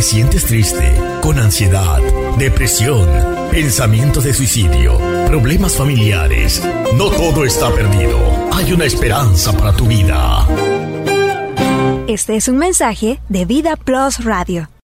sientes triste, con ansiedad, depresión, pensamientos de suicidio, problemas familiares, no todo está perdido. Hay una esperanza para tu vida. Este es un mensaje de Vida Plus Radio.